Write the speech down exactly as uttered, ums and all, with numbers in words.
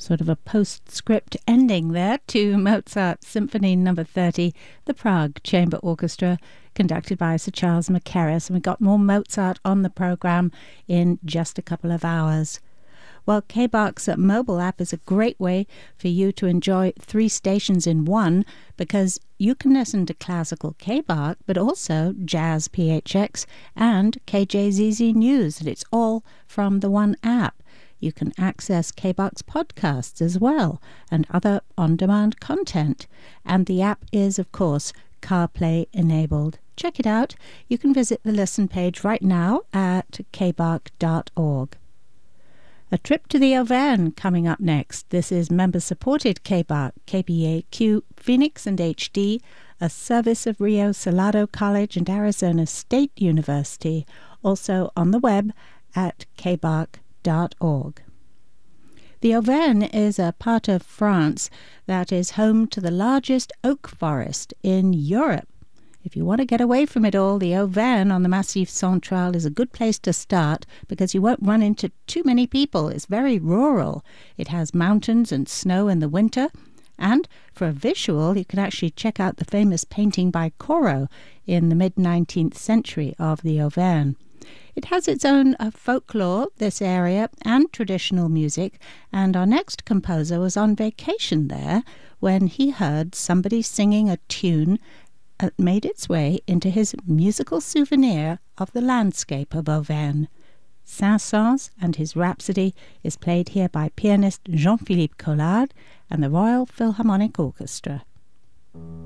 Sort of a postscript ending there to Mozart's Symphony Number thirty, the Prague Chamber Orchestra, conducted by Sir Charles Mackerras, and we got more Mozart on the program in just a couple of hours. Well, K B A R's mobile app is a great way for you to enjoy three stations in one, because you can listen to classical K B A R, but also Jazz P H X and K J Z Z News, and it's all from the one app. You can access K B A R's podcasts as well and other on-demand content. And the app is, of course, CarPlay enabled. Check it out. You can visit the listen page right now at k b a r dot org. A trip to the Auvergne coming up next. This is member-supported K B A R, K B A Q, Phoenix and H D, a service of Rio Salado College and Arizona State University, also on the web at k b a r dot org. The Auvergne is a part of France that is home to the largest oak forest in Europe. If you want to get away from it all, the Auvergne on the Massif Central is a good place to start, because you won't run into too many people. It's very rural. It has mountains and snow in the winter. And for a visual, you can actually check out the famous painting by Corot in the mid-nineteenth century of the Auvergne. It has its own uh, folklore, this area, and traditional music, and our next composer was on vacation there when he heard somebody singing a tune that made its way into his musical souvenir of the landscape of Auvergne. Saint-Saëns and his Rhapsody is played here by pianist Jean-Philippe Collard and the Royal Philharmonic Orchestra.